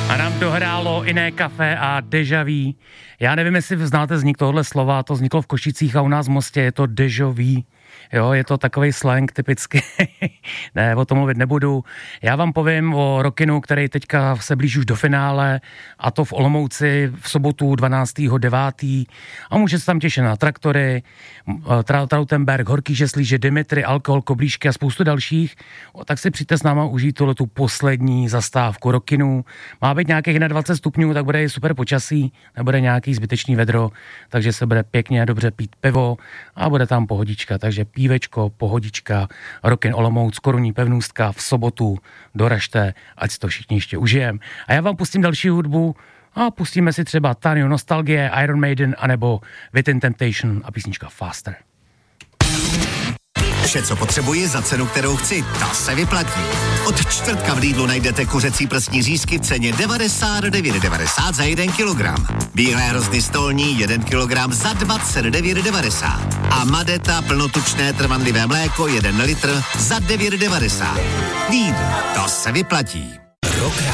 A nám dohrálo Iné kafe a Deja Vu. Já nevím, jestli znáte vznik tohohle slova, to vzniklo v Košicích a u nás v Mostě je to Deja Vu. Jo, je to takovej slang typicky. Ne, o tom mluvit nebudu. Já vám povím o Rockinu, který teďka se blíží už do finále, a to v Olomouci v sobotu 12.9. A může se tam těšit na Traktory, Trautenberg, Horký žeslíže, Dimitri, Alkohol, Koblížky a spoustu dalších. Tak si přijďte s náma užít tu poslední zastávku Rockinu. Má být nějakých 20 stupňů, tak bude super počasí, nebude nějaký zbytečný vedro, takže se bude pěkně a dobře pít pivo a bude tam pohodička, takže pívečko, pohodička, Rockin Olomouc, korunní pevnůstka v sobotu, doražte, ať si to všichni ještě užijem. A já vám pustím další hudbu a pustíme si třeba Tánio Nostalgie, Iron Maiden, anebo Within Temptation a písnička Faster. Vše, co potřebuji za cenu, kterou chci, ta se vyplatí. Od čtvrtka v Lidlu najdete kuřecí prsní řízky v ceně 99,90 za 1 kilogram. Bílé hrozny stolní 1 kilogram za 29,90. A Madeta plnotučné trvanlivé mléko 1 litr za 9,90. Lidl, to se vyplatí.